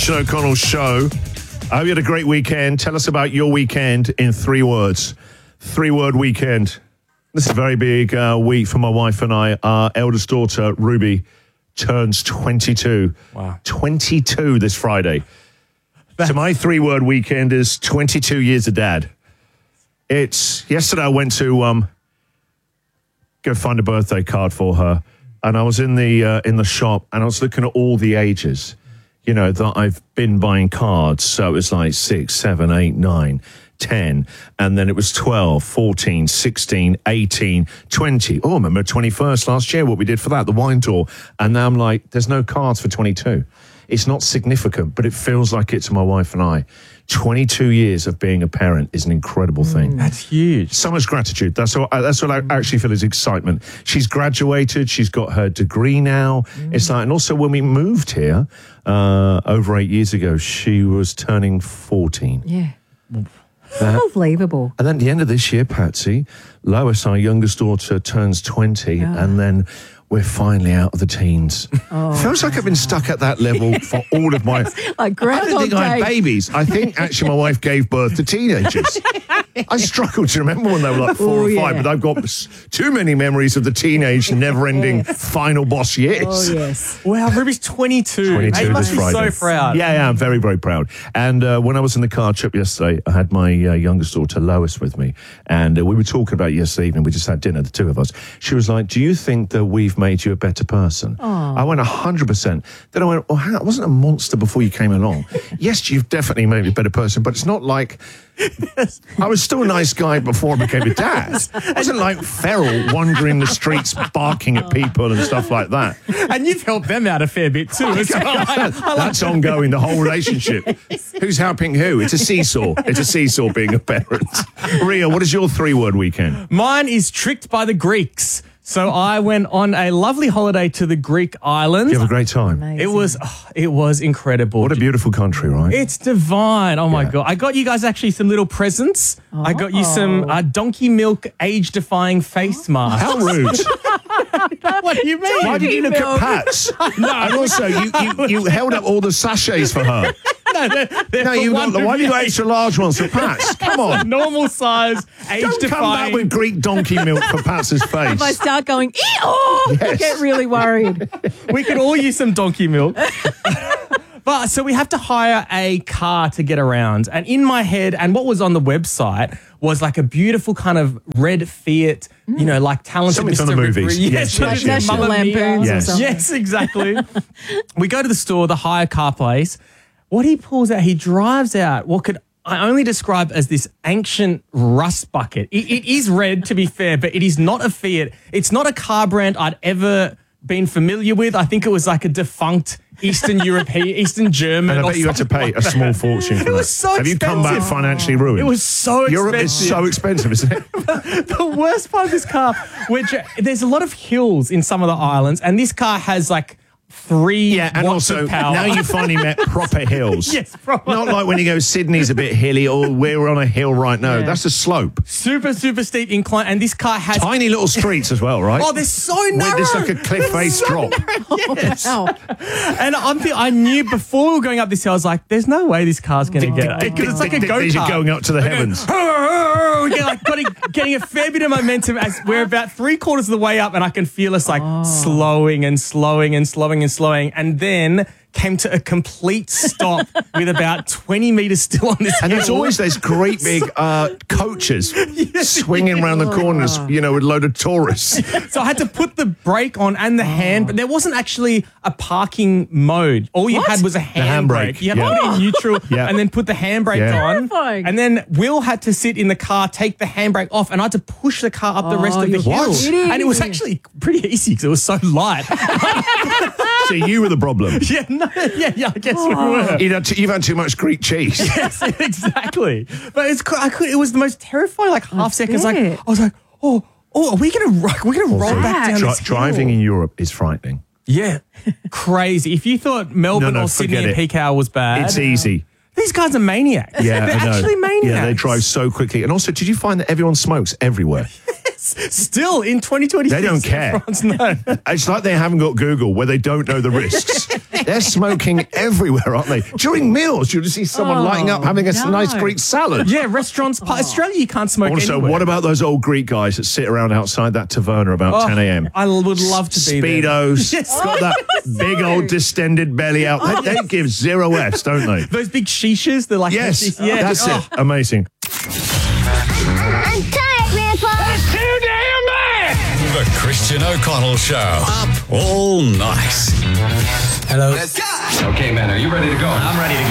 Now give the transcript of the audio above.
Virgin O'Connell show. I hope you had a great weekend. Tell us about your weekend in 3 words. 3-word weekend. This is a very big week for my wife and I. Our eldest daughter, Ruby, turns 22. Wow. 22 this Friday. So my 3-word weekend is 22 years of dad. Yesterday I went to go find a birthday card for her, and I was in the shop and I was looking at all the ages, that I've been buying cards. So it was like 6, 7, 8, 9, 10, and then it was 12, 14, 16, 18, 20. Oh, I remember 21st last year, what we did for that, the wine tour. And now I'm like, there's no cards for 22. It's not significant, but it feels like it to my wife and I. 22 years of being a parent is an incredible thing. That's huge. So much gratitude. That's what I actually feel is excitement. She's graduated. She's got her degree now. It's like, and also when we moved here over 8 years ago, she was turning 14. Yeah. Unbelievable. And then at the end of this year, Patsy, Lois, our youngest daughter, turns 20, and then we're finally out of the teens. Feels like I've been stuck at that level for all of my... Like I don't think I had babies. I think actually my wife gave birth to teenagers. I struggle to remember when they were like 4 or 5, but I've got too many memories of the teenage, never-ending final boss years. Oh, yes. Wow, Ruby's 22. 22 You must this be Friday. so proud. Yeah, I'm very, very proud. And when I was in the car trip yesterday, I had my youngest daughter, Lois, with me. And we were talking about it yesterday evening. We just had dinner, the two of us. She was like, do you think that we've made you a better person? I went 100%. Then I went, well, I wasn't a monster before you came along. Yes, you've definitely made me a better person, but it's not like... I was still a nice guy before I became a dad. I wasn't like feral, wandering the streets, barking at people and stuff like that. And you've helped them out a fair bit too as well. That's ongoing, the whole relationship. Who's helping who? It's a seesaw. It's a seesaw being a parent. Ria, what is your 3-word weekend? Mine is Tricked by the Greeks. So I went on a lovely holiday to the Greek islands. You have a great time. Amazing. It was incredible. What a beautiful country, right? It's divine. Oh, my God. I got you guys actually some little presents. I got you some donkey milk age-defying face masks. How rude. What do you mean? Why did you look at Pat's? No. And also, you held up all the sachets for her. No, you got why do you extra large ones for Pat's? Come on. Normal size, age-defying. Don't come back with Greek donkey milk for Pat's face. If I start going, ew, I get really worried. We could all use some donkey milk. But so we have to hire a car to get around. And in my head, and what was on the website was like a beautiful kind of red Fiat, like talented Something Mr. from the movies. Yes, National Lampoons or something. Yes, exactly. We go to the store, the hire car place. What he pulls out, he drives out what could I only describe as this ancient rust bucket. It is red, to be fair, but it is not a Fiat. It's not a car brand I'd ever been familiar with. I think it was like a defunct Eastern European, Eastern German. And I bet you had to pay a small fortune for that. It was so expensive. Have you come back financially ruined? It was so expensive. Europe is so expensive, isn't it? The worst part of this car, which there's a lot of hills in some of the islands, and this car has like 3 and watts also of power. now you finally met proper hills. Yes, proper. Not like when you go Sydney's a bit hilly or we're on a hill right now. Yeah. That's a slope. Super, super steep incline, and this car has Tiny little streets as well, right? Oh, they're so narrow. There's like a cliff-face drop. Yes. Wow. And I knew before we were going up this hill, I was like, there's no way this car's going to get it. Because it's like a go-kart. You're going up to the heavens. Getting a fair bit of momentum as we're about 3/4 of the way up, and I can feel us like slowing and slowing and slowing and slowing. And then came to a complete stop with about 20 metres still on this And hill. there's always those great big coaches swinging around the corners, with a load of tourists. So I had to put the brake on and the hand, but there wasn't actually a parking mode. All you had was a handbrake. You had to put it in neutral and then put the handbrake on. Terrifying. And then Will had to sit in the car, take the handbrake off, and I had to push the car up the rest of the hill. What? And it was actually pretty easy because it was so light. So you were the problem. I guess we were. You've had too much Greek cheese. Yes, exactly. But it was the most terrifying, half seconds. bet. I was like, are we gonna roll back down this hill? Driving in Europe is frightening. Yeah, crazy. If you thought Melbourne or Sydney and peak hour was bad, It's easy. These guys are maniacs. Yeah, They're I know. actually maniacs. Yeah, they drive so quickly. And also, did you find that everyone smokes everywhere? Still in 2026. They don't care. France, no. It's like they haven't got Google where they don't know the risks. They're smoking everywhere, aren't they? During meals, you'll just see someone lighting up having a nice Greek salad. Yeah, restaurants. Australia, you can't smoke Also, anywhere. what about those old Greek guys that sit around outside that taverna about 10 a.m.? I would love to be there. Speedos. Yes. Got that big old distended belly out. They give 0 Fs, don't they? Those big shishas, they're like... Yes, yeah, that's it. Amazing. I'm tired, Grandpa. That's too damn bad. The Christian O'Connell Show. Up all night. Hello. Okay, man, are you ready to go? I'm ready to go.